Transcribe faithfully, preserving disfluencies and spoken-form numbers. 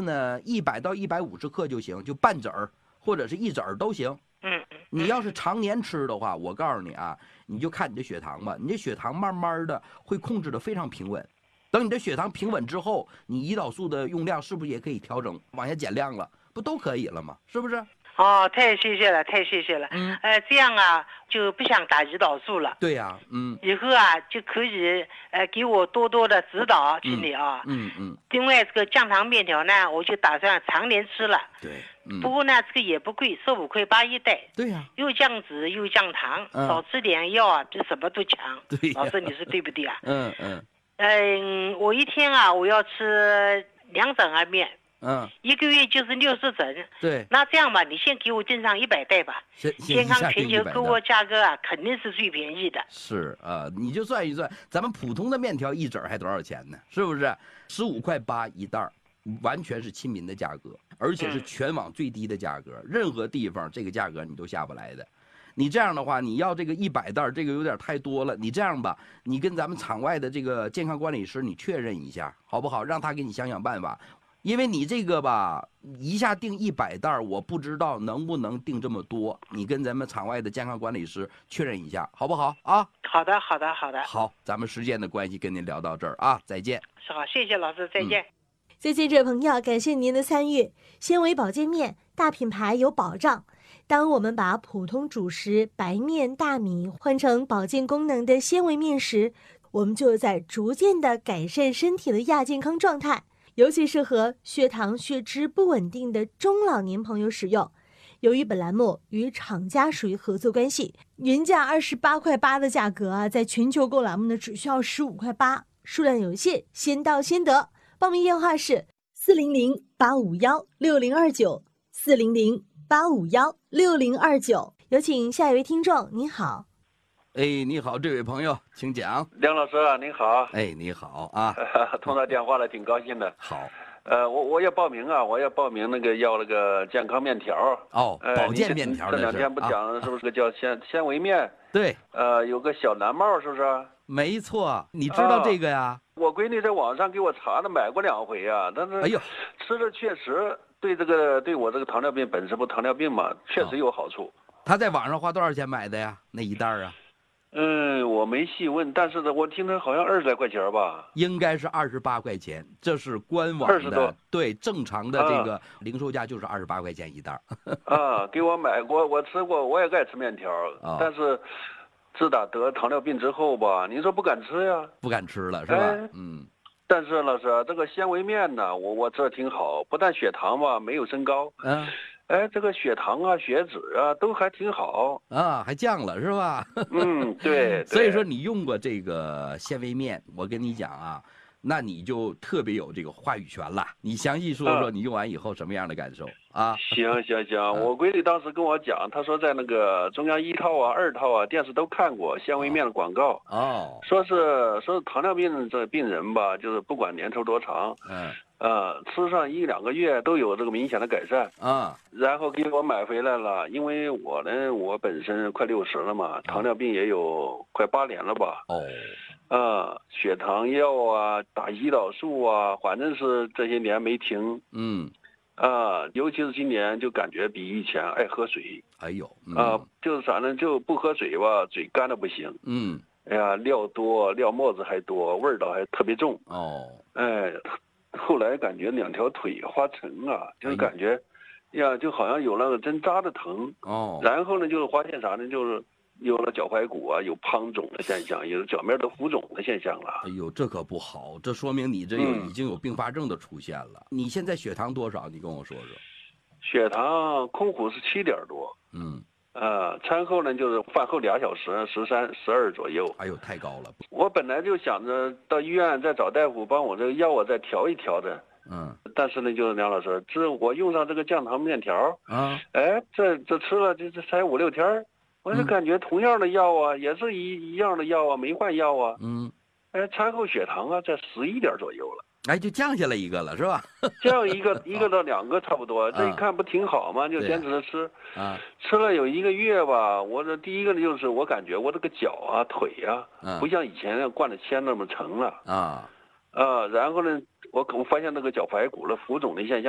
次呢，一百到一百五十克就行，就半籽儿或者是一籽儿都行。 嗯， 你要是常年吃的话，我告诉你啊，你就看你的血糖吧，你这血糖慢慢的会控制的非常平稳。等你的血糖平稳之后，你胰岛素的用量是不是也可以调整往下减量了？不都可以了吗？是不是？ 哦，太谢谢了，太谢谢了。 嗯， 呃，这样啊，就不想打胰岛素了。 对呀、啊，嗯， 以后啊就可以呃给我多多的指导，请你啊。 嗯嗯。 另外这个降糖面条呢，我就打算常年吃了。 对，嗯。 不过呢，这个也不贵，十五块八一袋。 对呀、啊。 又降脂又降糖， 嗯、 少吃点药啊，比什么都强。 对、 老师，你说对不对啊？ 嗯嗯。 嗯，我一天啊，我要吃两整儿面。 嗯， 一个月就是六十整。 对， 那这样吧，你先给我订上一百袋吧。健康全球购物价格啊，肯定是最便宜的。 是啊、呃，你就算一算，咱们普通的面条一整还多少钱呢？是不是？十五块八一袋，完全是亲民的价格，而且是全网最低的价格，嗯、任何地方这个价格你都下不来的。你这样的话，你要这个一百袋，这个有点太多了。你这样吧，你跟咱们场外的这个健康管理师你确认一下，好不好？让他给你想想办法。因为你这个吧，一下订一百袋，我不知道能不能订这么多。你跟咱们场外的健康管理师确认一下，好不好啊？ 好的，好的，好的。 好，咱们时间的关系，跟您聊到这儿啊，再见。 是好，谢谢老师，再见。 嗯、 再见，这位朋友，感谢您的参与。纤维保健面，大品牌有保障。当我们把普通主食白面、大米换成保健功能的纤维面时，我们就在逐渐的改善身体的亚健康状态。尤其适合血糖、血脂不稳定的中老年朋友使用。由于本栏目与厂家属于合作关系，原价二十八块八的价格啊，在全球购栏目呢只需要十五块八，数量有限，先到先得。报名电话是四零零八五幺六零二九，四零零八五幺六零二九。有请下一位听众，您好。 哎，你好，这位朋友，请讲。 梁老师啊，您好。 哎，你好啊， 通到电话了，挺高兴的。 好， 呃，我我要报名啊，我要报名那个要那个健康面条。 哦，呃、保健面条。 这两天不讲是不是个叫纤纤维面？ 对。 呃，有个小蓝帽，是不是？ 没错，你知道这个呀？ 啊、我闺女在网上给我查的，买过两回啊，但是哎呦， 吃着确实对这个对我这个糖尿病本身不糖尿病嘛，确实有好处。 他在网上花多少钱买的呀？那一袋啊？ 嗯，我没细问，但是呢，我听他好像二十来块钱吧， 应该是二十八块钱，这是官网的， 二十多， 对，正常的这个零售价就是二十八块钱一袋。 啊，给我买过，我吃过，我也爱吃面条， 哦、 但是自打得糖尿病之后吧，你说不敢吃呀， 不敢吃了是吧？ 哎、 嗯。 但是老师，这个纤维面呢，我我这挺好，不但血糖吧没有升高， 嗯。 哎，这个血糖啊、血脂啊都还挺好啊，还降了是吧？ 嗯，对。 所以说你用过这个纤维面，我跟你讲啊，那你就特别有这个话语权了。你详细说说你用完以后什么样的感受啊？ 行行行，我闺女当时跟我讲，她说在那个中央一套啊、二套啊电视都看过纤维面的广告。 哦。 说是说是糖尿病这病人吧，就是不管年头多长， 嗯。 呃，吃上一两个月都有这个明显的改善啊， 然后给我买回来了，因为我呢，我本身快六十了嘛，糖尿病也有快八年了吧。 哦， 啊，血糖药啊，打胰岛素啊，反正是这些年没停。 嗯， 啊，尤其是今年就感觉比以前爱喝水。 哎呦，嗯、 啊，就是反正就不喝水吧，嘴干的不行。 嗯， 哎呀，料多，料沫子还多，味道还特别重。 哦， 哎。后来感觉两条腿发沉啊，就是感觉，呀，就好像有那个针扎的疼。 哦。 然后呢，就是发现啥呢？就是有了脚踝骨啊，有胖肿的现象，有脚面都浮肿的现象了。 哎呦，这可不好，这说明你这有、嗯、已经有并发症的出现了。你现在血糖多少？你跟我说说。 血糖空腹是七点多。 嗯。 呃，餐后呢就是饭后俩小时，十三、十二左右。 哎呦，太高了！ 我本来就想着到医院再找大夫帮我这个药我再调一调的。 嗯。 但是呢，就是梁老师，这我用上这个降糖面条啊， 哎，这这吃了这这才五六天，我就感觉同样的药啊，嗯、也是一一样的药啊，没换药啊。 嗯。 哎，餐后血糖啊在十一点左右了。 哎，就降下来一个了，是吧？ 降一个一个到两个差不多，这一看不挺好吗？就坚持着吃， 啊， 吃了有一个月吧。我这第一个呢，就是我感觉我这个脚啊、腿啊， 啊不像以前灌的铅那么沉了啊啊。然后呢，我我发现那个脚踝骨的浮肿的现象。